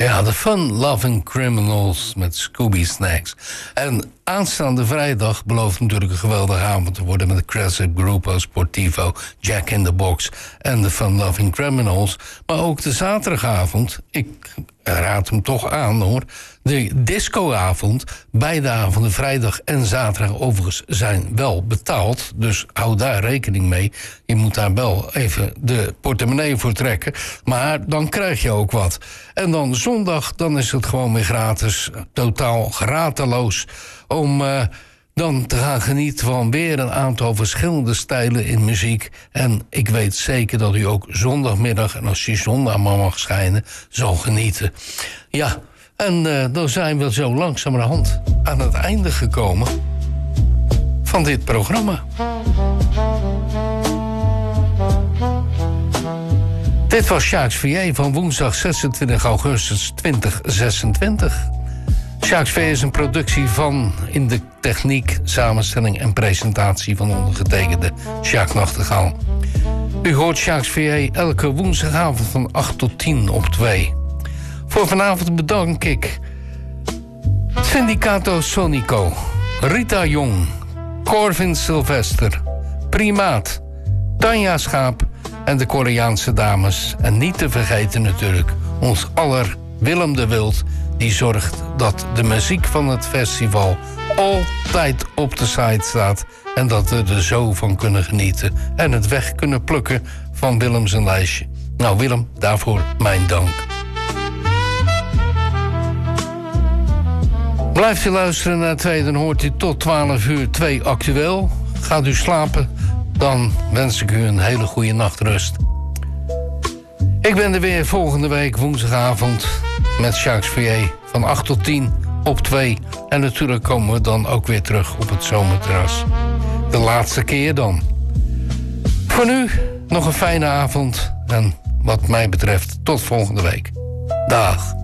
Ja, de Fun-Loving Criminals met Scooby Snacks. En aanstaande vrijdag belooft natuurlijk een geweldige avond te worden... met de Crescent Grupo Sportivo, Jack in the Box en de Fun-Loving Criminals. Maar ook de zaterdagavond, ik raad hem toch aan hoor... de discoavond, beide avonden, vrijdag en zaterdag overigens, zijn wel betaald. Dus hou daar rekening mee. Je moet daar wel even de portemonnee voor trekken. Maar dan krijg je ook wat. En dan zondag, dan is het gewoon weer gratis. Totaal grateloos. Om dan te gaan genieten van weer een aantal verschillende stijlen in muziek. En ik weet zeker dat u ook zondagmiddag, en als je zondag maar mag schijnen, zal genieten. Ja, en dan zijn we zo langzamerhand aan het einde gekomen van dit programma. Dit was Sjaaks Vier van woensdag 26 augustus 2026. Sjaaks Vier is een productie van in de techniek, samenstelling en presentatie van ondergetekende Sjaak Nachtegaal. U hoort Sjaaks Vier elke woensdagavond van 8 tot 10 op 2. Voor vanavond bedank ik Sindicato Sonico, Rita Jong, Corvin Sylvester, Primaat, Tanja Schaap en de Koreaanse dames. En niet te vergeten natuurlijk ons aller Willem de Wild, die zorgt dat de muziek van het festival altijd op de site staat en dat we er zo van kunnen genieten en het weg kunnen plukken van Willem zijn lijstje. Nou Willem, daarvoor mijn dank. Blijft u luisteren naar 2, dan hoort u tot 12 uur 2 actueel. Gaat u slapen, dan wens ik u een hele goede nachtrust. Ik ben er weer volgende week woensdagavond met Sjaaks Vier van 8 tot 10 op 2. En natuurlijk komen we dan ook weer terug op het zomerterras. De laatste keer dan. Voor nu nog een fijne avond en wat mij betreft tot volgende week. Dag.